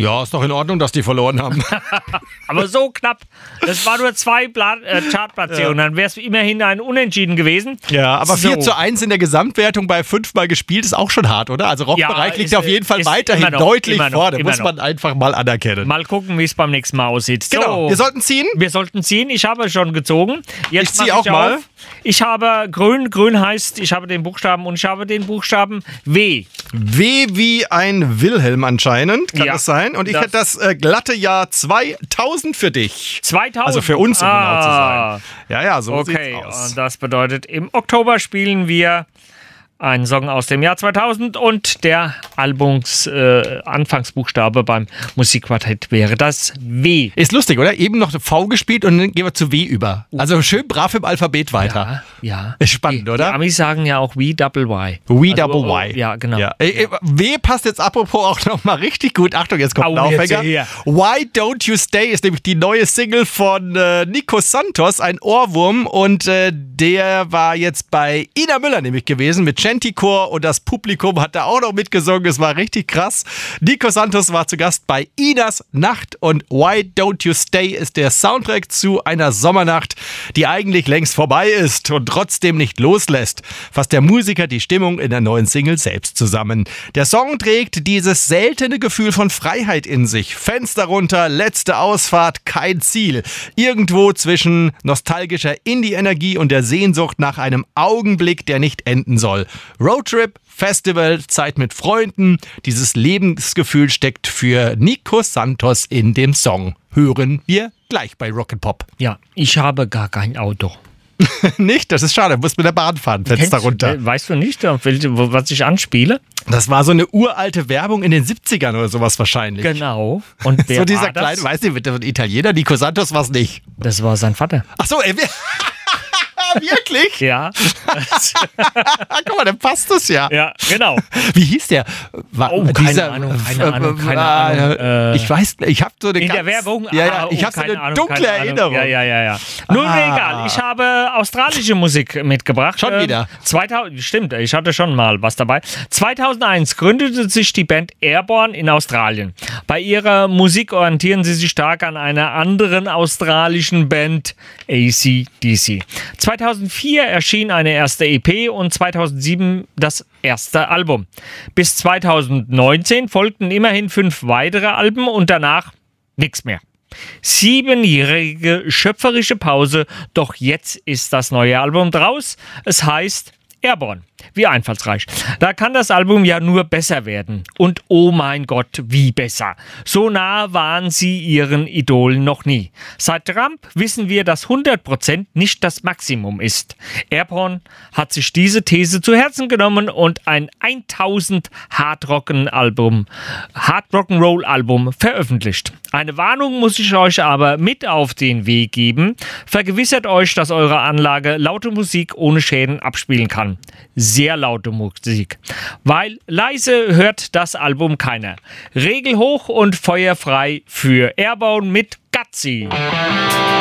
Ja, ist doch in Ordnung, dass die verloren haben. Aber so knapp. Das war nur 2 Chartplatzierungen. Dann wäre es immerhin ein Unentschieden gewesen. Ja, aber So. 4:1 in der Gesamtwertung bei 5-mal gespielt ist auch schon hart, oder? Also Rockbereich liegt auf jeden Fall weiterhin deutlich vorne. Muss man einfach mal anerkennen. Mal gucken, wie es beim nächsten Mal aussieht. Genau, So. wir sollten ziehen. Wir sollten ziehen. Ich habe schon gezogen. Jetzt Ich ziehe auch mal. Ich habe grün. Grün heißt, ich habe den Buchstaben und ich habe den Buchstaben W. W wie ein Wilhelm anscheinend, kann Ja, das sein? Und ich hätte das glatte Jahr 2000 für dich. 2000? Also für uns, um genau zu sein. Ja, so Okay, sieht's aus. und das bedeutet, im Oktober spielen wir einen Song aus dem Jahr 2000 und der Anfangsbuchstabe beim Musikquartett wäre das W. Ist lustig, oder? Eben noch V gespielt und dann gehen wir zu W über. Also schön brav im Alphabet weiter. Ja. Ist spannend, oder? Die Amis sagen ja auch W-double-Y. W-double-Y. Ja, genau. Ja. W passt jetzt apropos auch nochmal richtig gut. Achtung, jetzt kommt ein Aufhänger. Why Don't You Stay ist nämlich die neue Single von Nico Santos, ein Ohrwurm. Und der war jetzt bei Ina Müller nämlich gewesen mit Chanticor und das Publikum hat da auch noch mitgesungen. Es war richtig krass. Nico Santos war zu Gast bei Inas Nacht und Why Don't You Stay ist der Soundtrack zu einer Sommernacht, die eigentlich längst vorbei ist und trotzdem nicht loslässt. Fasst der Musiker die Stimmung in der neuen Single selbst zusammen. Der Song trägt dieses seltene Gefühl von Freiheit in sich. Fenster runter, letzte Ausfahrt, kein Ziel. Irgendwo zwischen nostalgischer Indie-Energie und der Sehnsucht nach einem Augenblick, der nicht enden soll. Roadtrip, Festival, Zeit mit Freunden. Dieses Lebensgefühl steckt für Nico Santos in dem Song. Hören wir gleich bei Rock'n'Pop. Ja, ich habe gar kein Auto. Nicht? Das ist schade. Du musst mit der Bahn fahren, Fenster runter. Weißt du nicht, was ich anspiele? Das war so eine uralte Werbung in den 70ern oder sowas wahrscheinlich. Genau. Und wer so dieser war das? kleine, weiß nicht, der Italiener, Nico Santos war es nicht. Das war sein Vater. Ach so, wirklich? Ja. Guck mal, dann passt das ja. Ja, genau. Wie hieß der? Keine Ahnung. Ich weiß, ich habe so eine in der Werbung? Ja, ich habe so eine dunkle Erinnerung. Ja. Nun, egal. Ich habe australische Musik mitgebracht. Schon wieder? 2000, stimmt, ich hatte schon mal was dabei. 2001 gründete sich die Band Airborne in Australien. Bei ihrer Musik orientieren sie sich stark an einer anderen australischen Band, AC/DC. 2004 erschien eine erste EP und 2007 das erste Album. Bis 2019 folgten immerhin 5 weitere Alben und danach nichts mehr. 7-jährige schöpferische Pause, doch jetzt ist das neue Album draus. Es heißt Airborne. Wie einfallsreich. Da kann das Album ja nur besser werden. Und oh mein Gott, wie besser. So nah waren sie ihren Idolen noch nie. Seit Trump wissen wir, dass 100% nicht das Maximum ist. Airborne hat sich diese These zu Herzen genommen und ein 1000 Hard-Rock'n'Roll-Album veröffentlicht. Eine Warnung muss ich euch aber mit auf den Weg geben. Vergewissert euch, dass eure Anlage laute Musik ohne Schäden abspielen kann. Sehr laute Musik. Weil leise hört das Album keiner. Regel hoch und feuerfrei für Airborne mit Gutsy.